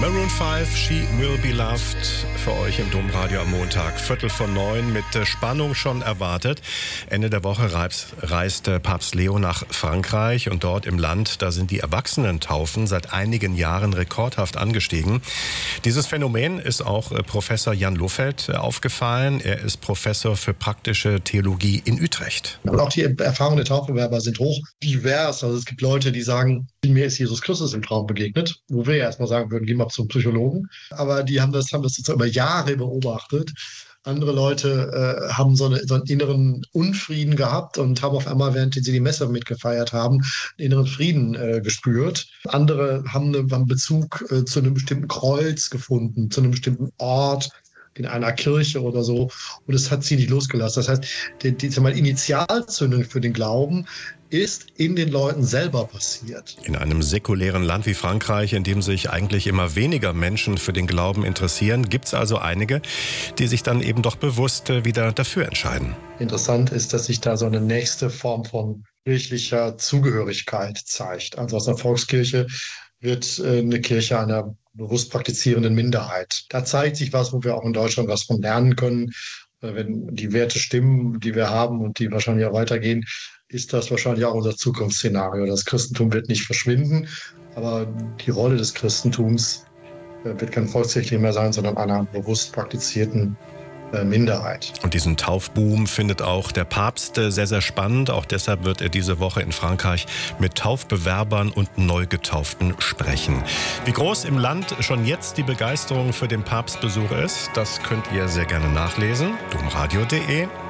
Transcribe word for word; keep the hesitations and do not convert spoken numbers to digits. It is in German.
Maroon fünf, She Will Be Loved, für euch im Domradio am Montag, Viertel vor neun, mit Spannung schon erwartet. Ende der Woche reist, reist Papst Leo nach Frankreich und dort im Land, da sind die Erwachsenentaufen seit einigen Jahren rekordhaft angestiegen. Dieses Phänomen ist auch Professor Jan Lohfeld aufgefallen. Er ist Professor für praktische Theologie in Utrecht. Und auch die Erfahrungen der Taufbewerber sind hoch divers. Also es gibt Leute, die sagen, mir ist Jesus Christus im Traum begegnet, wo wir ja erstmal sagen würden, geh mal zum Psychologen. Aber die haben das, haben das sozusagen über Jahre beobachtet. Andere Leute äh, haben so, eine, so einen inneren Unfrieden gehabt und haben auf einmal, während sie die Messe mitgefeiert haben, einen inneren Frieden äh, gespürt. Andere haben einen, einen Bezug äh, zu einem bestimmten Kreuz gefunden, zu einem bestimmten Ort in einer Kirche oder so. Und es hat sie nicht losgelassen. Das heißt, die, die, die Initialzündung für den Glauben ist in den Leuten selber passiert. In einem säkulären Land wie Frankreich, in dem sich eigentlich immer weniger Menschen für den Glauben interessieren, gibt es also einige, die sich dann eben doch bewusst wieder dafür entscheiden. Interessant ist, dass sich da so eine nächste Form von kirchlicher Zugehörigkeit zeigt. Also aus einer Volkskirche wird eine Kirche einer bewusst praktizierenden Minderheit. Da zeigt sich was, wo wir auch in Deutschland was von lernen können. Wenn die Werte stimmen, die wir haben und die wahrscheinlich auch weitergehen, ist das wahrscheinlich auch unser Zukunftsszenario. Das Christentum wird nicht verschwinden, aber die Rolle des Christentums wird kein volkskirchlich mehr sein, sondern einer bewusst praktizierten Minderheit. Und diesen Taufboom findet auch der Papst sehr, sehr spannend. Auch deshalb wird er diese Woche in Frankreich mit Taufbewerbern und Neugetauften sprechen. Wie groß im Land schon jetzt die Begeisterung für den Papstbesuch ist, das könnt ihr sehr gerne nachlesen. domradio punkt de